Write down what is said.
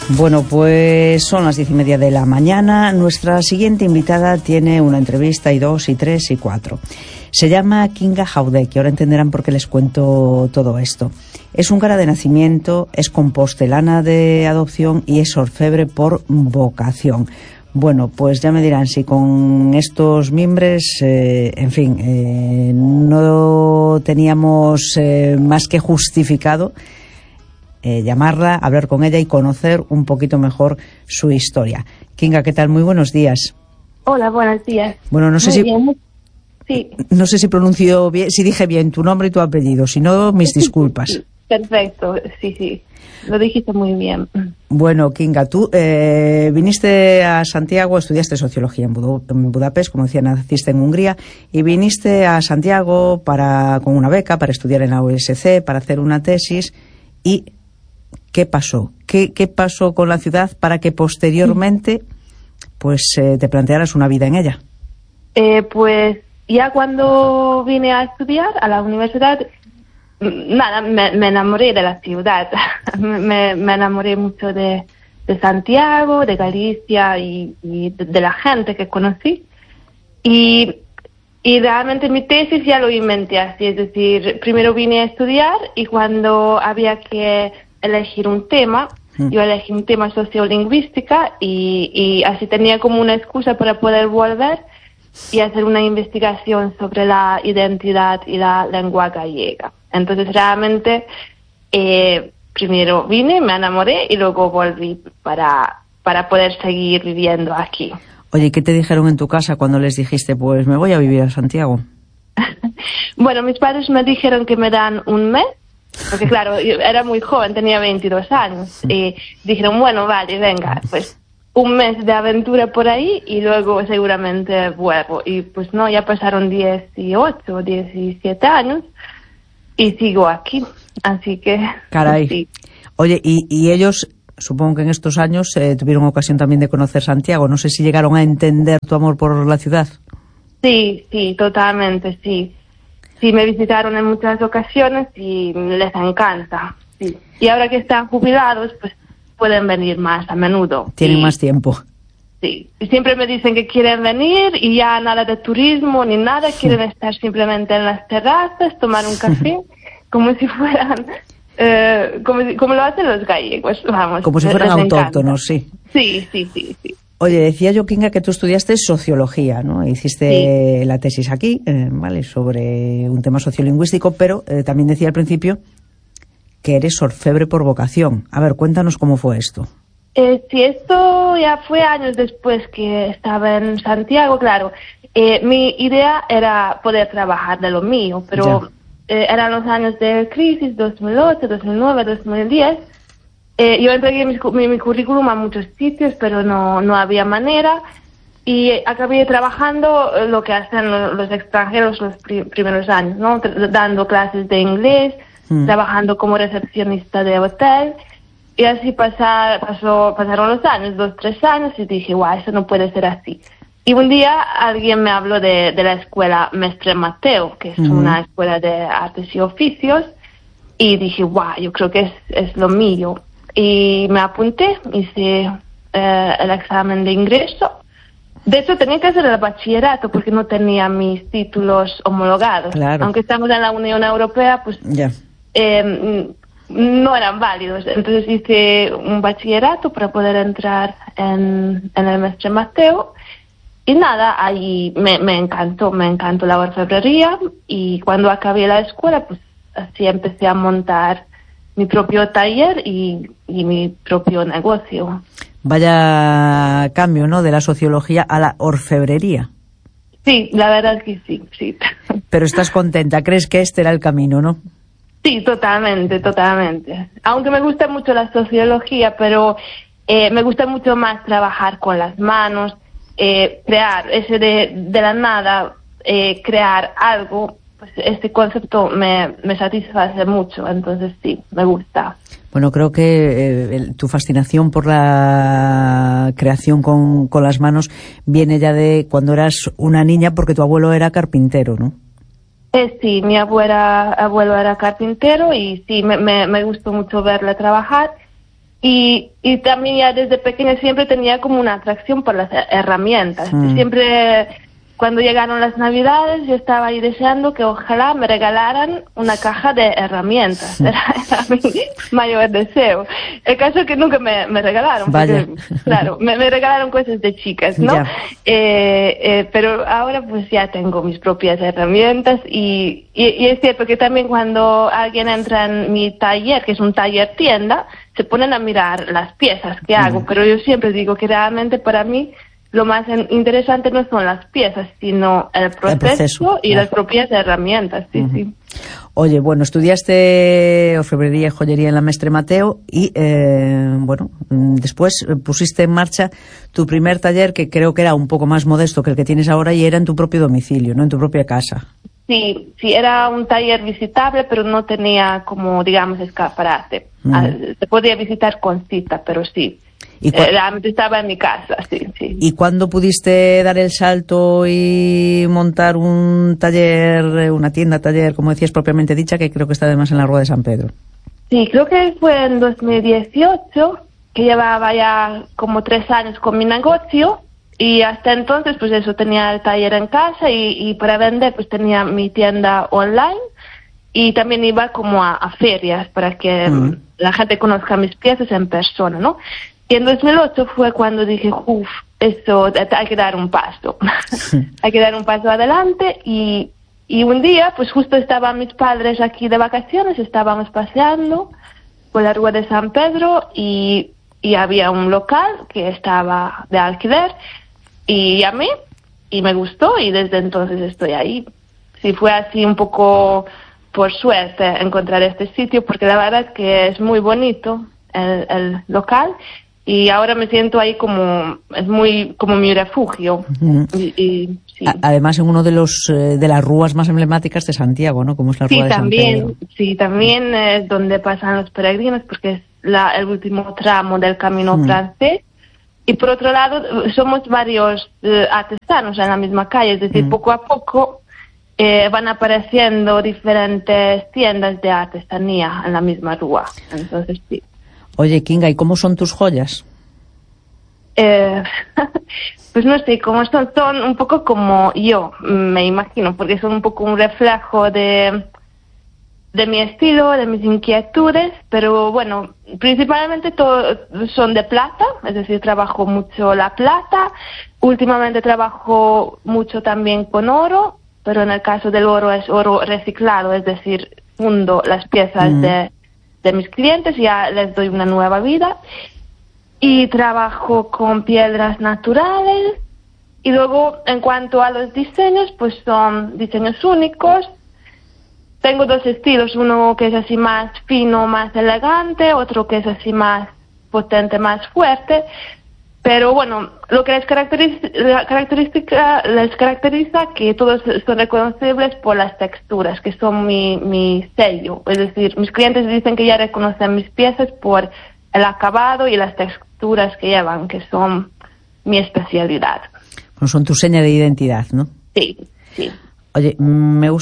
Bueno, pues son las 10:30 de la mañana. Nuestra siguiente invitada tiene una entrevista y 2 y 3 y 4. Se llama Kinga Jaudek y ahora entenderán por qué les cuento todo esto. Es húngara de nacimiento, es compostelana de adopción y es orfebre por vocación. Bueno, pues ya me dirán si con estos mimbres, no teníamos más que justificado llamarla, hablar con ella y conocer un poquito mejor su historia. Kinga, ¿qué tal? Muy buenos días. Hola, buenos días. Bueno, no sé Sí. No sé si pronuncio bien, si dije bien tu nombre y tu apellido, si no, mis disculpas. Perfecto, sí, lo dijiste muy bien. Bueno, Kinga, tú viniste a Santiago, estudiaste sociología en Budapest, como decía, naciste en Hungría, y viniste a Santiago con una beca para estudiar en la USC, para hacer una tesis. ¿Y qué pasó? ¿Qué pasó con la ciudad para que posteriormente te plantearas una vida en ella? Pues ya cuando vine a estudiar a la universidad, me enamoré de la ciudad. me enamoré mucho de Santiago, de Galicia y de la gente que conocí. Y realmente mi tesis ya lo inventé así, es decir, primero vine a estudiar y cuando había que elegir un tema, yo elegí un tema sociolingüística y así tenía como una excusa para poder volver y hacer una investigación sobre la identidad y la lengua gallega. Entonces realmente primero vine, me enamoré y luego volví para poder seguir viviendo aquí. Oye, ¿qué te dijeron en tu casa cuando les dijiste, pues me voy a vivir a Santiago? Bueno, mis padres me dijeron que me dan un mes, porque claro, yo era muy joven, tenía 22 años, y dijeron, bueno, vale, venga, pues un mes de aventura por ahí y luego seguramente vuelvo. Y pues no, ya pasaron 18, 17 años y sigo aquí, así que... Caray. Sí. Oye, y ellos... Supongo que en estos años tuvieron ocasión también de conocer Santiago. No sé si llegaron a entender tu amor por la ciudad. Sí, totalmente, sí. Sí, me visitaron en muchas ocasiones y les encanta. Sí. Y ahora que están jubilados, pues pueden venir más a menudo. Tienen más tiempo. Sí. Y siempre me dicen que quieren venir y ya nada de turismo ni nada. Quieren estar simplemente en las terrazas, tomar un café, como si fueran... como lo hacen los gallegos, vamos. Como si fueran autóctonos, sí. Sí. Oye, decía yo, Kinga, que tú estudiaste sociología, ¿no? Hiciste la tesis aquí, ¿vale? Sobre un tema sociolingüístico, pero también decía al principio que eres orfebre por vocación. A ver, cuéntanos cómo fue esto. Sí, esto ya fue años después que estaba en Santiago, claro. Mi idea era poder trabajar de lo mío, pero... Ya. Eran los años de crisis, 2008, 2009, 2010. Yo entregué mi currículum a muchos sitios, pero no había manera. Y acabé trabajando lo que hacen los extranjeros los primeros años, ¿no? Dando clases de inglés, trabajando como recepcionista de hotel. Y así pasaron los años, 2, 3 años, y dije, guau, eso no puede ser así. Y un día alguien me habló de la escuela Mestre Mateo, que es una escuela de artes y oficios, y dije, guau, yo creo que es lo mío. Y me apunté, hice el examen de ingreso. De hecho, tenía que hacer el bachillerato porque no tenía mis títulos homologados. Claro. Aunque estamos en la Unión Europea, pues no eran válidos. Entonces hice un bachillerato para poder entrar en el Mestre Mateo. Y nada, ahí me encantó la orfebrería y cuando acabé la escuela, pues así empecé a montar mi propio taller y mi propio negocio. Vaya cambio, ¿no?, de la sociología a la orfebrería. Sí, la verdad es que sí. Pero estás contenta, ¿crees que este era el camino, no? Sí, totalmente. Aunque me gusta mucho la sociología, pero me gusta mucho más trabajar con las manos, crear ese de la nada, crear algo, pues este concepto me satisface mucho, entonces sí, me gusta. Bueno, creo que tu fascinación por la creación con las manos viene ya de cuando eras una niña, porque tu abuelo era carpintero, ¿no? Sí, mi abuelo era carpintero y sí, me gustó mucho verle trabajar. Y también ya desde pequeña siempre tenía como una atracción por las herramientas. Siempre, cuando llegaron las Navidades, yo estaba ahí deseando que ojalá me regalaran una caja de herramientas. Era mi mayor deseo. El caso es que nunca me regalaron. Porque, claro, me regalaron cosas de chicas, ¿no? Pero ahora pues ya tengo mis propias herramientas y es cierto que también cuando alguien entra en mi taller, que es un taller tienda, se ponen a mirar las piezas que hago, pero yo siempre digo que realmente para mí lo más interesante no son las piezas, sino el proceso y las propias herramientas. Sí. Oye, bueno, estudiaste orfebrería y joyería en la Mestre Mateo y, después pusiste en marcha tu primer taller, que creo que era un poco más modesto que el que tienes ahora, y era en tu propio domicilio, ¿no? En tu propia casa. Sí, era un taller visitable, pero no tenía como, digamos, escaparate. Se podía visitar con cita, pero sí. Realmente estaba en mi casa, sí. ¿Y cuándo pudiste dar el salto y montar un taller, una tienda-taller, como decías, propiamente dicha, que creo que está además en la Rúa de San Pedro? Sí, creo que fue en 2018, que llevaba ya como 3 años con mi negocio. Y hasta entonces, pues eso, tenía el taller en casa y para vender, pues tenía mi tienda online y también iba como a ferias para que la gente conozca mis piezas en persona, ¿no? Y en 2008 fue cuando dije, esto hay que dar un paso, hay que dar un paso adelante y un día, pues justo estaban mis padres aquí de vacaciones, estábamos paseando por la Rúa de San Pedro y había un local que estaba de alquiler. Y llamé y me gustó y desde entonces estoy ahí. Sí, fue así un poco por suerte encontrar este sitio porque la verdad es que es muy bonito el local y ahora me siento ahí es muy como mi refugio. Sí. Además en uno de las rúas más emblemáticas de Santiago, ¿no? Como es la Rúa de San Pedro. Sí, también es donde pasan los peregrinos porque es el último tramo del camino francés. Y por otro lado, somos varios artesanos en la misma calle, es decir, poco a poco van apareciendo diferentes tiendas de artesanía en la misma rúa. Entonces, sí. Oye, Kinga, ¿y cómo son tus joyas? Pues no sé, cómo son un poco como yo, me imagino, porque son un poco un reflejo de mi estilo, de mis inquietudes, pero bueno, principalmente son de plata, es decir, trabajo mucho la plata. Últimamente trabajo mucho también con oro, pero en el caso del oro es oro reciclado, es decir, fundo las piezas de mis clientes y ya les doy una nueva vida. Y trabajo con piedras naturales. Y luego, en cuanto a los diseños, pues son diseños únicos. Tengo 2 estilos, uno que es así más fino, más elegante, otro que es así más potente, más fuerte. Pero bueno, lo que les caracteriza que todos son reconocibles por las texturas, que son mi sello. Es decir, mis clientes dicen que ya reconocen mis piezas por el acabado y las texturas que llevan, que son mi especialidad. Bueno, son tu seña de identidad, ¿no? Sí. Oye, me gusta